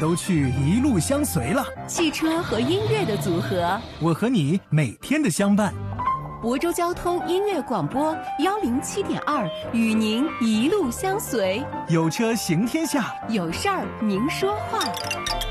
都去一路相随了。 汽车和音乐的组合， 我和你每天的相伴。 亳州交通音乐广播107.2，与您一路相随。 有车行天下， 有事儿您说话。